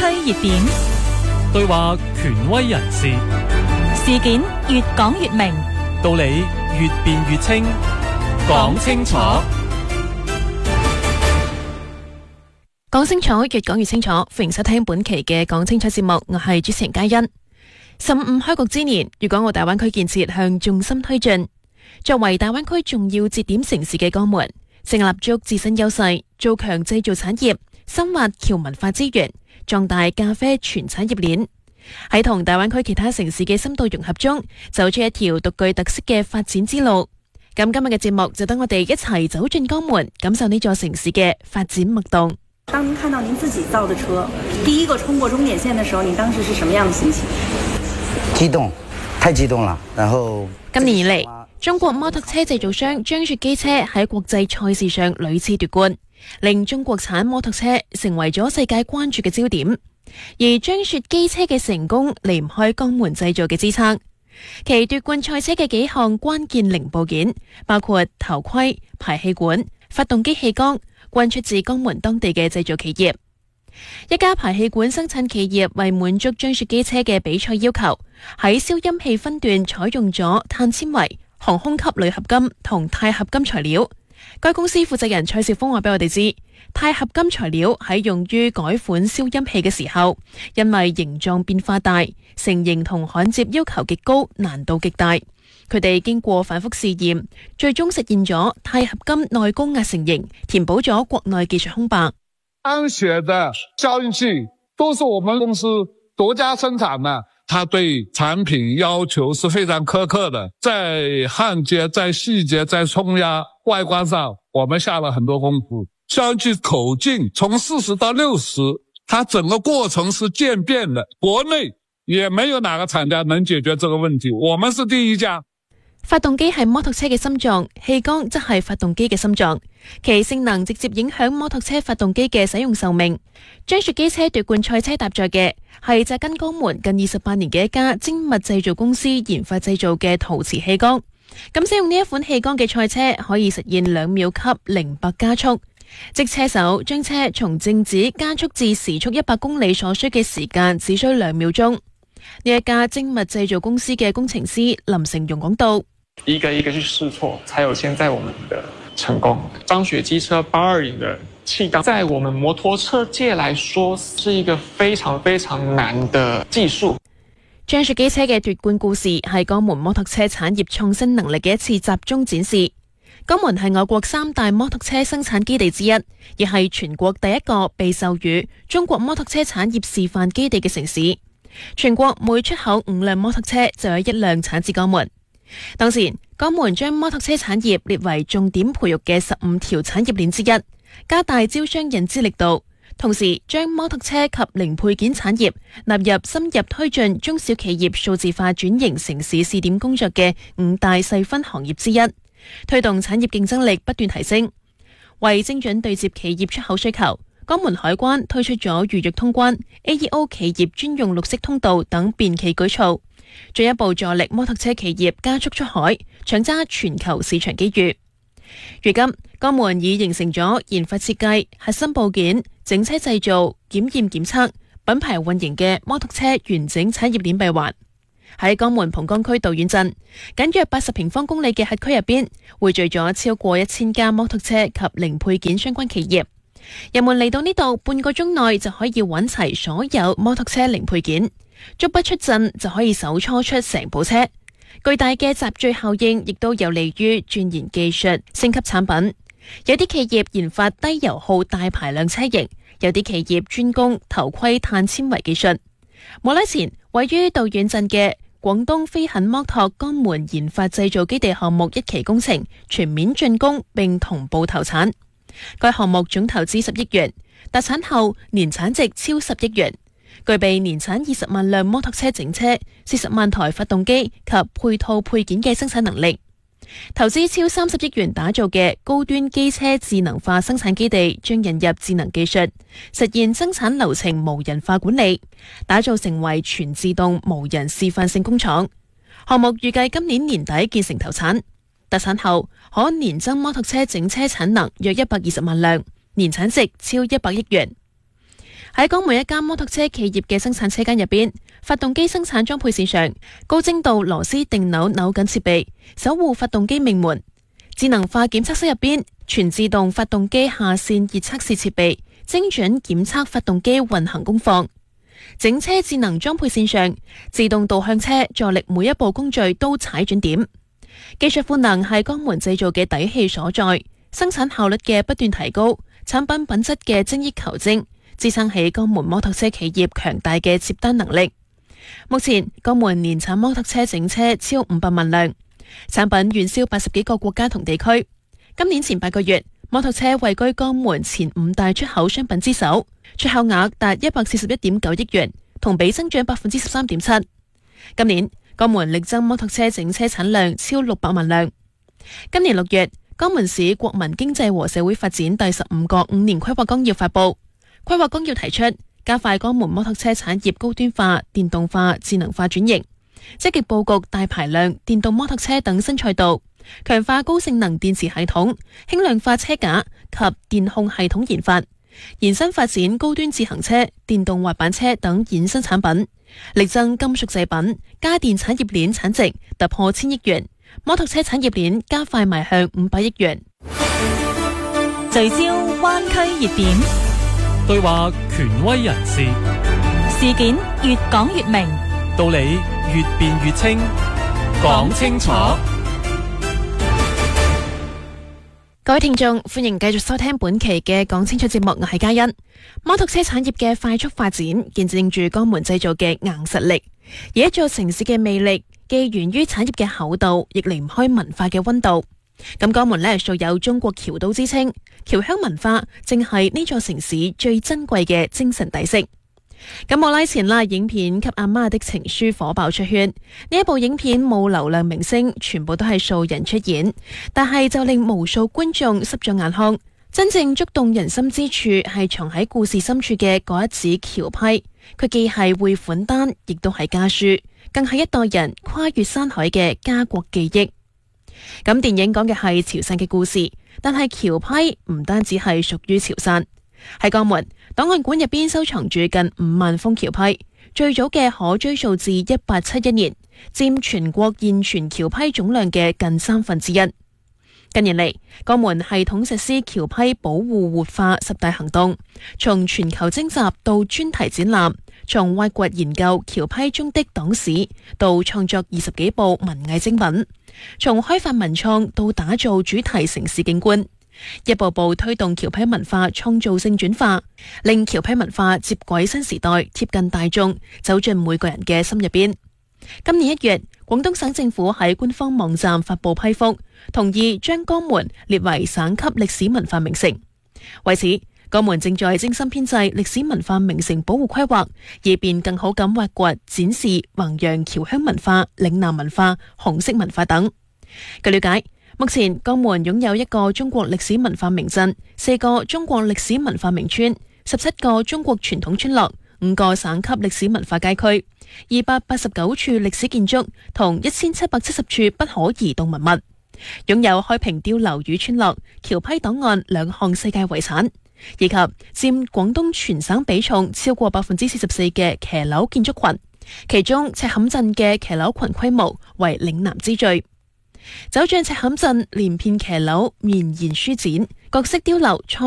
熱點， 對話權威人士， 事件越講越明， 道理越辯越清，講清楚。 講清楚，越講越清楚。歡迎收聽本期嘅講清楚節目，我係主持人嘉欣。15開局之年，粵港澳大灣區建設向重心推進。作為大灣區重要節點城市嘅江門，正立足自身優勢，做強製造產業，深挖僑文化資源，壯大咖啡全產業鏈。喺同大灣區其他城市嘅深度融合中，走出一條獨具特色嘅發展之路。咁今日嘅節目就等我哋一齊走進江門，感受呢座城市嘅發展脈動。 當您看到您自己造的車第一個衝過終點線的時候，你當時是什麼樣的心情？ 激動，太激動了。然後今年以嚟，中國摩托車製造商張雪機車喺國際賽事上屢次奪冠，令中國產摩托車成為咗世界關注嘅焦點。而張雪機車嘅成功離唔開江門製造嘅支撐，其奪冠賽車嘅幾項關鍵零部件，包括頭盔、排氣管、發動機氣缸，均出自江門當地嘅製造企業。一家排氣管生產企業為滿足張雪機車嘅比賽要求，喺消音器分段採用咗碳纖維、航空級鋁合金同鈦合金材料。該公司負責人蔡少峰話俾我哋知，鈦合金材料喺用於改款消音器嘅時候，因為形狀變化大、成型同焊接要求極高，難度極大。佢哋經過反覆試驗，最終實現咗鈦合金內高壓成型，填補咗國內技術空白。 張雪的消音器都是我們公司獨家生產的，它對產品要求是非常苛刻的，在焊接、在細節、在沖壓、外觀上，我們下了很多功夫。消音器口徑從40到60，它整個過程是漸變的，國內也沒有哪個廠家能解決這個問題，我們是第一家。 發動機係摩托車嘅心臟，氣缸則係發動機嘅心臟，其性能直接影響摩托車發動機嘅使用壽命。張雪機車奪冠賽車搭載嘅係紮根江門近28年嘅一家精密製造公司研發製造嘅陶瓷氣缸。咁使用呢一款氣缸嘅賽車可以實現2秒級0百加速，即車手將車從靜止加速至時速100公里所需嘅時間只需2秒鐘。呢一家精密製造公司嘅工程師林成容講到， 一個一個去試錯，才有現在我們的成功。張雪機車820的氣缸，在我們摩托車界來說，是一個非常非常難的技術。 張雪機車嘅奪冠故事係江門摩托車產業創新能力嘅一次集中展示。江門係我國3大摩托車生產基地之一，亦係全國第一個被授予中國摩托車產業示範基地嘅城市。全國每出口5輛摩托車就有1輛產自江門。當前，江門將摩托車產業列為重點培育嘅15條產業鏈之一，加大招商引資力度，同時將摩托車及零配件產業納入深入推進中小企業數字化轉型城市試點工作嘅5大細分行業之一，推動產業競爭力不斷提升。為精準對接企業出口需求，江門海關推出咗預約通關、AEO 企業專用綠色通道等便企舉措，進一步助力摩托車企業加速出海，搶揸全球市場機遇。如今，江門已形成咗研發設計、核心部件、整車製造、檢驗檢測、品牌運營嘅摩托車完整產業鏈閉環。喺江門蒲崗區道遠鎮，僅約80平方公里嘅轄區入邊，匯聚咗超過1000家摩托車及零配件相關企業。人們嚟到呢度半個鐘內就可以揾齊所有摩托車零配件，足不出陣就可以手搓出成部車。巨大嘅集聚效應亦都有利於鑽研技術、升級產品。有啲企業研發低油耗大排量車型，有啲企業專攻頭盔碳纖維技術。冇耐前，位於道遠鎮嘅廣東飛肯摩托江門研發製造基地項目1期工程全面竣工並同步投產。該項目總投資10億元，達產後年產值超10億元，具備年產20萬輛摩托車整車、40萬台發動機及配套配件嘅生產能力。投資超30億元打造嘅高端機車智能化生產基地，將引入智能技術，實現生產流程無人化管理，打造成為全自動無人示範性工廠。項目預計今年年底建成投產。達產後可年增摩托車整車產能約120萬輛，年產值超100億元。 喺江門一間摩托車企業嘅生產車間入邊，發動機生產裝配線上，高精度螺絲定扭扭緊設備，守護發動機命門。智能化檢測室入邊，全自動發動機下線熱測試設備，精準檢測發動機運行功況。整車智能裝配線上，自動導向車助力每一步工序都踩準點。技術賦能係江門製造嘅底氣所在，生產效率嘅不斷提高，產品品質嘅精益求精，支撐起江門摩托車企業強大嘅接單能力。目前江門年產摩托車整車超500萬輛，產品遠銷80幾個國家同地區。今年前8個月，摩托車位居江門前5大出口商品之首，出口額達141.9億元，同比增長13.7%。今年江門力爭摩托車整車產量超600萬輛。今年6月，江門市國民經濟和社會發展第15個5年規劃綱要發布。規劃綱要提出，加快江門摩托車產業高端化、電動化、智能化轉型，積極佈局大排量電動摩托車等新賽道，強化高性能電池系統、輕量化車架及電控系統研發，延伸發展高端自行車、電動滑板車等衍生產品，力爭金屬製品、家電產業鏈產值突破1000億元，摩托車產業鏈加快邁向500億元。 聚焦灣區熱點， 對話權威人士， 事件越講越明， 道理越辯越清，講清楚。 各位聽眾，歡迎繼續收聽本期嘅講清楚節目，我係嘉欣。摩托車產業嘅快速發展，見證住江門製造嘅硬實力。而一座城市嘅魅力，既源於產業嘅厚度，亦離唔開文化嘅溫度。咁江門呢，素有中國僑都之稱，僑鄉文化正係呢座城市最珍貴嘅精神底色。咁冇耐前啦，影片《給阿媽的情書》火爆出圈。呢一部影片冇流量明星，全部都係素人出演，但係就令無數觀眾濕咗眼眶。真正觸動人心之處係藏喺故事深處嘅嗰一紙橋批，佢既係匯款單，亦都係家書，更係一代人跨越山海嘅家國記憶。咁電影講嘅係潮汕嘅故事，但係橋批唔單止係屬於潮汕。喺江門檔案館入邊收藏住近5萬封橋批，最早嘅可追溯至1871年，佔全國現存橋批總量嘅近1/3。近年嚟，江門系統實施橋批保護活化10大行動，從全球徵集到專題展覽，從挖掘研究橋批中的黨史到創作20幾部文藝精品，從開發文創到打造主題城市景觀，一步步推動橋批文化創造性轉化，令橋批文化接軌新時代，貼近大眾，走進每個人嘅心入邊。今年1月，廣東省政府喺官方網站發布批覆，同意將江門列為省級歷史文化名城。為此，江門正在精心編製歷史文化名城保護規劃，以便更好咁挖掘、展示、弘揚僑鄉文化、嶺南文化、紅色文化等。據了解，目前江門擁有1個中國歷史文化名鎮、4個中國歷史文化名村、17個中國傳統村落、5個省級歷史文化街區、289處歷史建築同1770處不可移動文物，擁有開平碉樓與村落、橋批檔案2項世界遺產，以及佔廣東全省比重超過44%嘅騎樓建築群，其中赤坎鎮嘅騎樓群規模為嶺南之最。走進赤坎鎮，連片騎樓綿延舒展，各式碉樓